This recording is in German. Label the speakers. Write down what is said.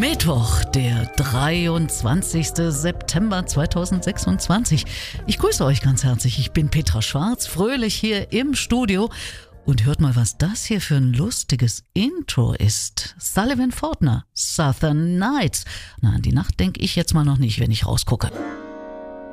Speaker 1: Mittwoch, der 23. September 2026. Ich grüße euch ganz herzlich. Ich bin Petra Schwarz, fröhlich hier im Studio. Und hört mal, was das hier für ein lustiges Intro ist. Sullivan Fortner, Southern Nights. Na, an die Nacht denke ich jetzt mal noch nicht, wenn ich rausgucke.